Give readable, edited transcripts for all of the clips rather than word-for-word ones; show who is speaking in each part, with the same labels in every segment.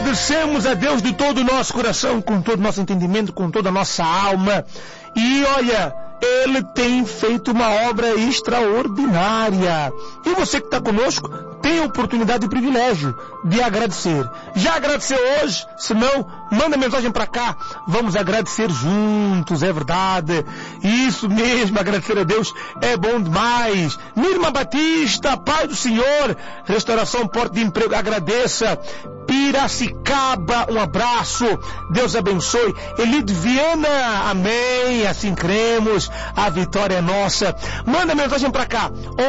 Speaker 1: Agradecemos a Deus de todo o nosso coração, com todo o nosso entendimento, com toda a nossa alma. E olha, Ele tem feito uma obra extraordinária. E você que está conosco tem a oportunidade e o privilégio de agradecer. Já agradeceu hoje? Se não, manda mensagem para cá. Vamos agradecer juntos, é verdade. Isso mesmo, agradecer a Deus é bom demais. Nirma Batista, Pai do Senhor, Restauração Porta de Emprego, agradeça. Piracicaba, um abraço, Deus abençoe. Elide Viana, amém, assim cremos, a vitória é nossa. Manda mensagem para cá,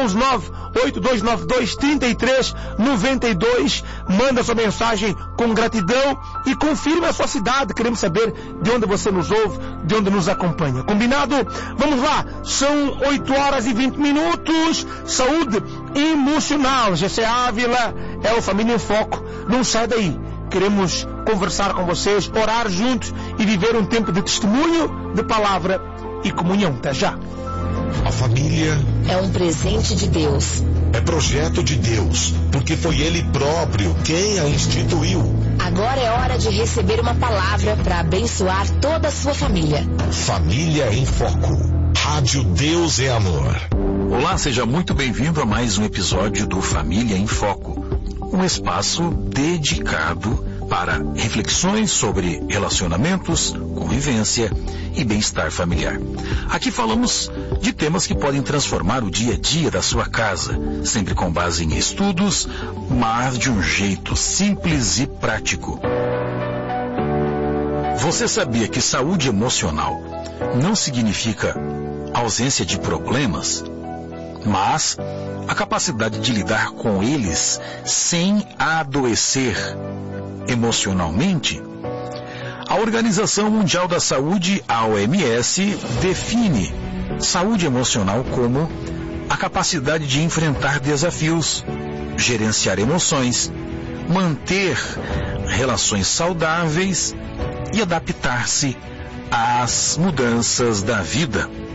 Speaker 1: 119-8292-3392, manda sua mensagem com gratidão e confirme a sua cidade, queremos saber de onde você nos ouve, de onde nos acompanha, combinado? Vamos lá, são 8h20, saúde emocional, GC Ávila, é o Família em Foco, não sai daí, queremos conversar com vocês, orar juntos e viver um tempo de testemunho, de palavra e comunhão. Até já.
Speaker 2: A família
Speaker 3: é um presente de Deus.
Speaker 2: É projeto de Deus, porque foi Ele próprio quem a instituiu.
Speaker 3: Agora é hora de receber uma palavra para abençoar toda a sua família.
Speaker 2: Família em Foco. Rádio Deus é Amor.
Speaker 4: Olá, seja muito bem-vindo a mais um episódio do Família em Foco. Um espaço dedicado para reflexões sobre relacionamentos, convivência e bem-estar familiar. Aqui falamos de temas que podem transformar o dia a dia da sua casa, sempre com base em estudos, mas de um jeito simples e prático. Você sabia que saúde emocional não significa ausência de problemas, mas a capacidade de lidar com eles sem adoecer emocionalmente? A Organização Mundial da Saúde, a OMS, define saúde emocional como a capacidade de enfrentar desafios, gerenciar emoções, manter relações saudáveis e adaptar-se às mudanças da vida.